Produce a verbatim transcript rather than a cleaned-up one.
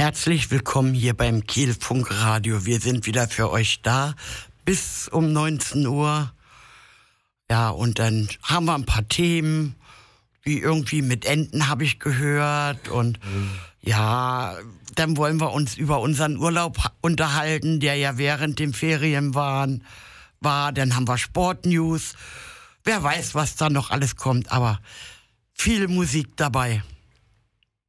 Herzlich willkommen hier beim Kiel-Funk-Radio. Wir sind wieder für euch da bis um neunzehn Uhr. Ja, und dann haben wir ein paar Themen, wie irgendwie mit Enten habe ich gehört. Und mhm. ja, dann wollen wir uns über unseren Urlaub unterhalten, der ja während den Ferien waren, war. Dann haben wir Sportnews. Wer weiß, was da noch alles kommt, aber viel Musik dabei.